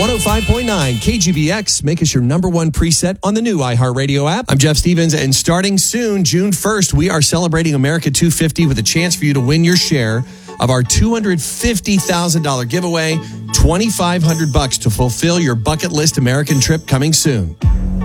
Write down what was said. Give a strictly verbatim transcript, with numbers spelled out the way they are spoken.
one oh five point nine K G B X. Make us your number one preset on the new iHeartRadio app. I'm Jeff Stevens, and starting soon, June first, we are celebrating America two fifty with a chance for you to win your share of our two hundred fifty thousand dollars giveaway, twenty-five hundred bucks to fulfill your bucket list American trip coming soon.